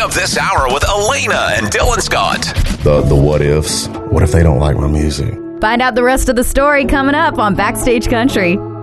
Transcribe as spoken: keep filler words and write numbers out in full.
up this hour with Elena and Dylan Scott. The, the what ifs. What if they don't like my music? Find out the rest of the story coming up on Backstage Country.